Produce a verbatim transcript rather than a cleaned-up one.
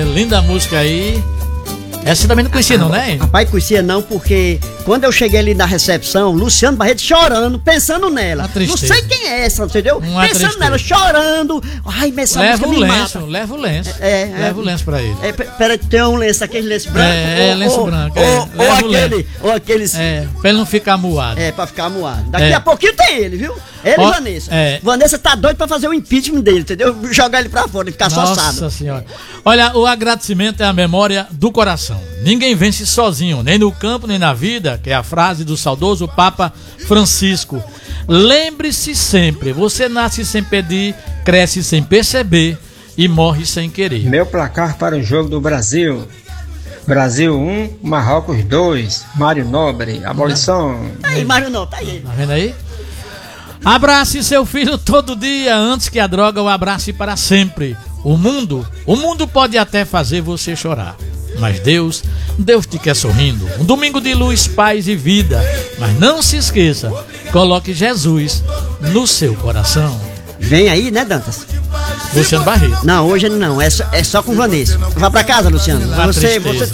linda música aí. Essa você também não conhecia, não, né? Rapaz, conhecia não, porque quando eu cheguei ali na recepção, Luciano Barreto chorando, pensando nela. Não sei quem é essa, entendeu? Uma pensando tristeza. nela, chorando. Ai, mas essa Leva música o me lenço, mata. leva o lenço. É, é, leva o lenço pra ele. É, peraí, tem um lenço, aquele lenço branco. É, é, lenço ou, branco, Ou, é. ou, Leva o aquele, lenço. ou aqueles... É, pra ele não ficar moado. É, pra ficar moado. Daqui É. a pouquinho tem ele, viu? Ele Ó, e Vanessa. é. Vanessa tá doido pra fazer o impeachment dele, entendeu? Jogar ele pra fora e ficar só Nossa assado. senhora. Olha, o agradecimento é a memória do coração. Ninguém vence sozinho, nem no campo, nem na vida, que é a frase do saudoso Papa Francisco. Lembre-se sempre, você nasce sem pedir, cresce sem perceber e morre sem querer. Meu placar para o jogo do Brasil. Brasil um, Marrocos dois. Mário Nobre, abolição. Aí, Mário não, tá aí. Tá vendo aí? Abrace seu filho todo dia, antes que a droga o abrace para sempre. O mundo, o mundo pode até fazer você chorar, mas Deus, Deus te quer sorrindo. Um domingo de luz, paz e vida. Mas não se esqueça, coloque Jesus no seu coração. Vem aí, né, Dantas? Luciano Barreto. Não, hoje não, é só, é só com Vanessa. Vá pra casa, Luciano. Uma Você, tristeza. você